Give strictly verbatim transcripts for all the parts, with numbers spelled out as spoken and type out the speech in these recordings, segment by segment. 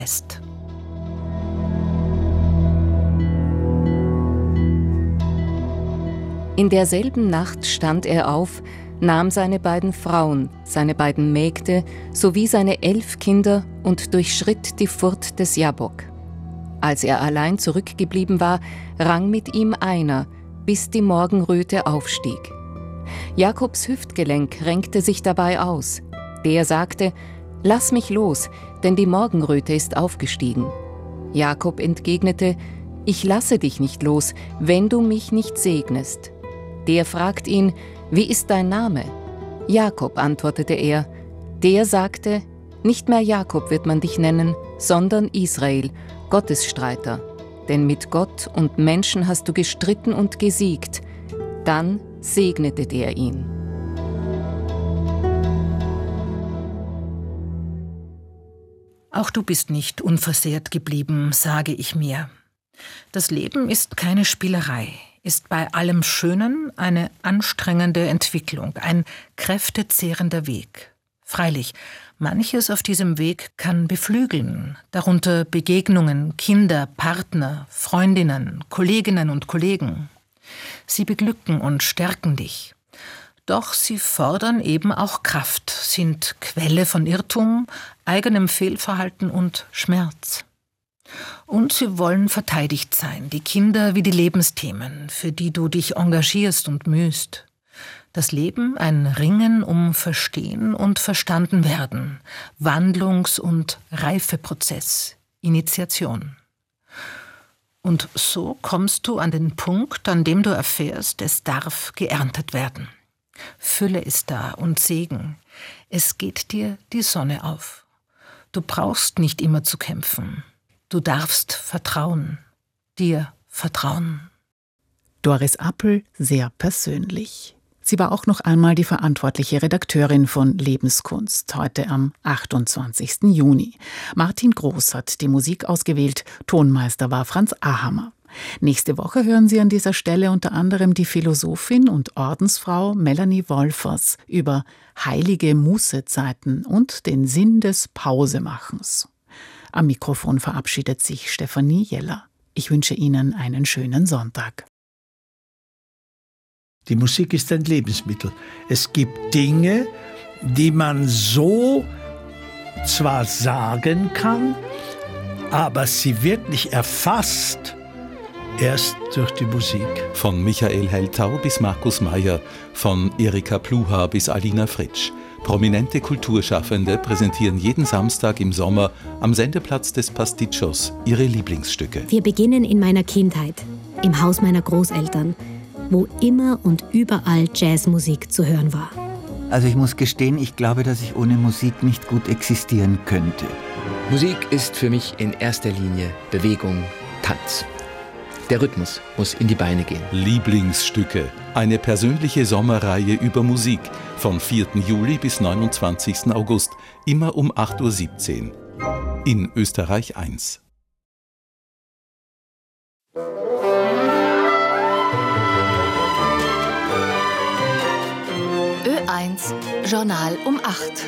ist. In derselben Nacht stand er auf, nahm seine beiden Frauen, seine beiden Mägde sowie seine elf Kinder und durchschritt die Furt des Jabbok. Als er allein zurückgeblieben war, rang mit ihm einer, bis die Morgenröte aufstieg. Jakobs Hüftgelenk renkte sich dabei aus. Der sagte: »Lass mich los, denn die Morgenröte ist aufgestiegen.« Jakob entgegnete: »Ich lasse dich nicht los, wenn du mich nicht segnest.« Der fragt ihn: »Wie ist dein Name?« »Jakob«, antwortete er. Der sagte: »Nicht mehr Jakob wird man dich nennen, sondern Israel, Gottesstreiter. Denn mit Gott und Menschen hast du gestritten und gesiegt.« Dann segnete der ihn. Auch du bist nicht unversehrt geblieben, sage ich mir. Das Leben ist keine Spielerei, ist bei allem Schönen eine anstrengende Entwicklung, ein kräftezehrender Weg. Freilich, manches auf diesem Weg kann beflügeln, darunter Begegnungen, Kinder, Partner, Freundinnen, Kolleginnen und Kollegen. Sie beglücken und stärken dich. Doch sie fordern eben auch Kraft, sind Quelle von Irrtum, eigenem Fehlverhalten und Schmerz. Und sie wollen verteidigt sein, die Kinder wie die Lebensthemen, für die du dich engagierst und mühst. Das Leben ein Ringen um Verstehen und Verstandenwerden, Wandlungs- und Reifeprozess, Initiation. Und so kommst du an den Punkt, an dem du erfährst, es darf geerntet werden. Fülle ist da und Segen. Es geht dir die Sonne auf. Du brauchst nicht immer zu kämpfen. Du darfst vertrauen, dir vertrauen. Doris Appel, sehr persönlich. Sie war auch noch einmal die verantwortliche Redakteurin von Lebenskunst, heute am achtundzwanzigsten Juni. Martin Groß hat die Musik ausgewählt, Tonmeister war Franz Ahammer. Nächste Woche hören Sie an dieser Stelle unter anderem die Philosophin und Ordensfrau Melanie Wolfers über heilige Mußezeiten und den Sinn des Pausemachens. Am Mikrofon verabschiedet sich Stefanie Jeller. Ich wünsche Ihnen einen schönen Sonntag. Die Musik ist ein Lebensmittel. Es gibt Dinge, die man so zwar sagen kann, aber sie wirklich erfasst erst durch die Musik. Von Michael Heltau bis Markus Meyer, von Erika Pluha bis Alina Fritsch. Prominente Kulturschaffende präsentieren jeden Samstag im Sommer am Sendeplatz des Pasticcios ihre Lieblingsstücke. Wir beginnen in meiner Kindheit, im Haus meiner Großeltern, wo immer und überall Jazzmusik zu hören war. Also ich muss gestehen, ich glaube, dass ich ohne Musik nicht gut existieren könnte. Musik ist für mich in erster Linie Bewegung, Tanz. Der Rhythmus muss in die Beine gehen. Lieblingsstücke, eine persönliche Sommerreihe über Musik vom vierten Juli bis neunundzwanzigsten August, immer um acht Uhr siebzehn. In Österreich eins. Ö eins Journal um acht.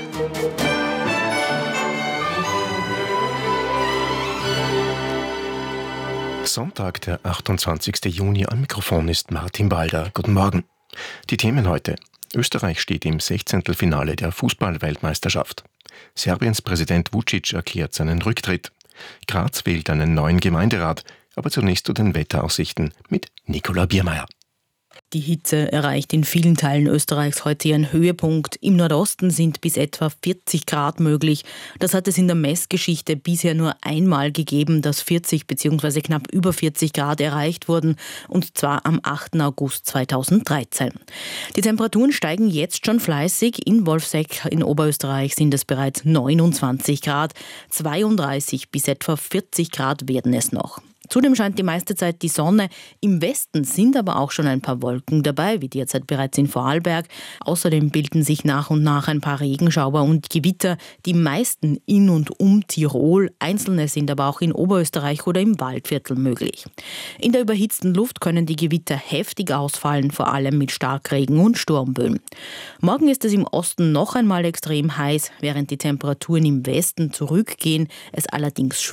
Sonntag, der achtundzwanzigsten Juni, am Mikrofon ist Martin Balder. Guten Morgen. Die Themen heute. Österreich steht im Sechzehntelfinale der Fußball-Weltmeisterschaft. Serbiens Präsident Vučić erklärt seinen Rücktritt. Graz wählt einen neuen Gemeinderat. Aber zunächst zu den Wetteraussichten mit Nicola Biermeier. Die Hitze erreicht in vielen Teilen Österreichs heute ihren Höhepunkt. Im Nordosten sind bis etwa vierzig Grad möglich. Das hat es in der Messgeschichte bisher nur einmal gegeben, dass vierzig bzw. knapp über vierzig Grad erreicht wurden, und zwar am achten August zweitausenddreizehn. Die Temperaturen steigen jetzt schon fleißig. In Wolfsegg in Oberösterreich sind es bereits neunundzwanzig Grad, zweiunddreißig bis etwa vierzig Grad werden es noch. Zudem scheint die meiste Zeit die Sonne. Im Westen sind aber auch schon ein paar Wolken dabei, wie derzeit bereits in Vorarlberg. Außerdem bilden sich nach und nach ein paar Regenschauer und Gewitter, die meisten in und um Tirol. Einzelne sind aber auch in Oberösterreich oder im Waldviertel möglich. In der überhitzten Luft können die Gewitter heftig ausfallen, vor allem mit Starkregen und Sturmböen. Morgen ist es im Osten noch einmal extrem heiß, während die Temperaturen im Westen zurückgehen, es allerdings